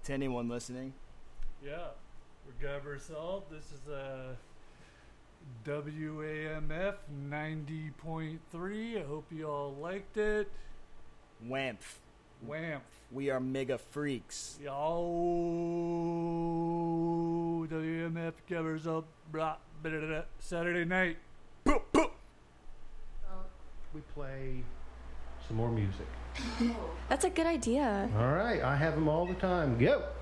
to anyone listening. Yeah, we're Gabber Salt. This is WAMF 90.3. I hope you all liked it. Wamph. Wamph. We are mega freaks. Yo, WMF Gabber Salt. Saturday night. Boop, boop. We play some more music. That's a good idea. All right, I have them all the time. Go!